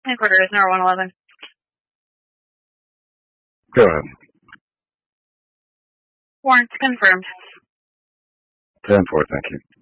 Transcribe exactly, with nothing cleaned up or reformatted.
Headquarters, Nora one eleven. Go ahead. Warrants confirmed. ten four, thank you.